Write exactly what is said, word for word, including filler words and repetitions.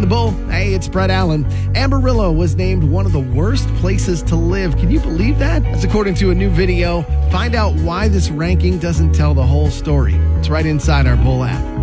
Bull. Hey, it's Brett Allen. Amarillo was named one of the worst places to live. Can you believe that? That's according to a new video. Find out why this ranking doesn't tell the whole story. It's right inside our Bull app.